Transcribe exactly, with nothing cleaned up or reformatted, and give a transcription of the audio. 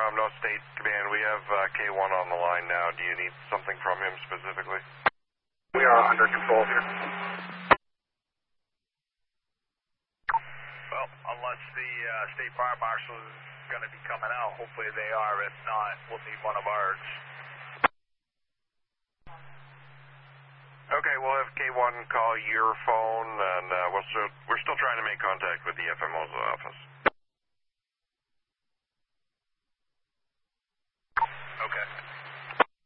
Um, no, State Command. We have uh, K one on the line now. Do you need something from him specifically? We are under control here. Well, unless the uh, State Fire Marshal is going to be coming out, hopefully they are. If not, we'll need one of ours. Okay, we'll have K one call your phone, and uh, we'll still, we're still trying to make contact with the F M O's office. Okay.